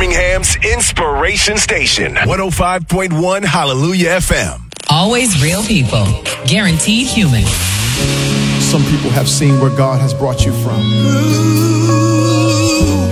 Birmingham's Inspiration Station. 105.1 Hallelujah FM. Always real people. Guaranteed human. Some people have seen where God has brought you from.